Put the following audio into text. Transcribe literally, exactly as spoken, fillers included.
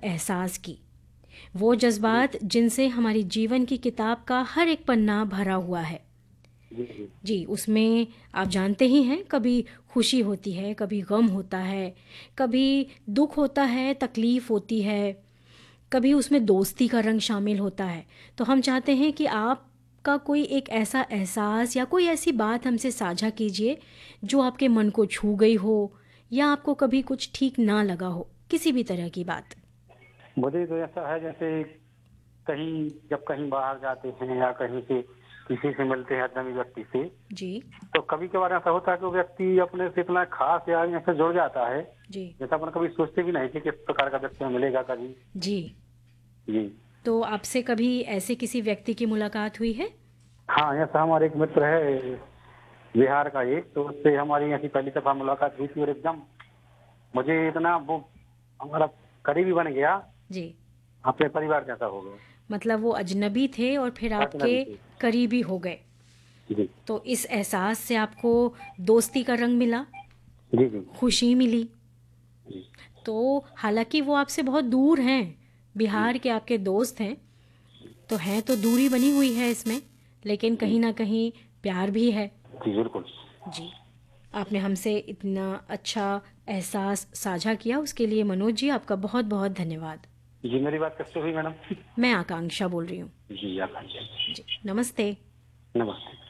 एहसास की, वो जज्बात जिनसे हमारी जीवन की किताब का हर एक पन्ना भरा हुआ है। जी जी जी, उसमें आप जानते ही हैं, कभी खुशी होती है, कभी गम होता है, कभी दुख होता है, तकलीफ़ होती है, कभी उसमें दोस्ती का रंग शामिल होता है। तो हम चाहते हैं कि आपका कोई एक ऐसा एहसास या कोई ऐसी बात हमसे साझा कीजिए जो आपके मन को छू गई हो, या आपको कभी कुछ ठीक ना लगा हो, किसी भी तरह की बात। मुझे तो ऐसा है जैसे कहीं जब कहीं बाहर जाते हैं या कहीं से किसी से मिलते हैं अजनबी व्यक्ति से, जी। तो कभी कभार ऐसा होता है कि वो व्यक्ति अपने से इतना खास या ऐसे जुड़ जाता है जी। जैसा अपन कभी सोचते भी नहीं कि किस प्रकार का व्यक्ति हमें मिलेगा कभी। जी। जी। तो आपसे कभी ऐसे किसी व्यक्ति की मुलाकात हुई है? हाँ, ऐसा हमारे एक मित्र है बिहार का एक, तो उससे हमारी ऐसी पहली दफा मुलाकात हुई थी और एकदम मुझे इतना वो हमारा करीबी बन गया, जी। अपने परिवार जैसा हो गया। मतलब वो अजनबी थे और फिर आपके अजनबी थे। करीबी हो गए। जी तो इस एहसास से आपको दोस्ती का रंग मिला, जी जी खुशी मिली। जी तो हालांकि वो आपसे बहुत दूर हैं, जी बिहार के आपके दोस्त हैं, तो हैं तो दूरी बनी हुई है इसमें, लेकिन जी कहीं ना कहीं प्यार भी है। जी बिल्कुल। जी। आपने हमसे इतना अच्छा एहसास साझा किया, उसके लिए मनोज जी आपका बहुत बहुत धन्यवाद। जी, मेरी बात किससे हुई मैडम? मैं आकांक्षा बोल रही हूँ। जी, आकांक्षा। जी, नमस्ते। नमस्ते।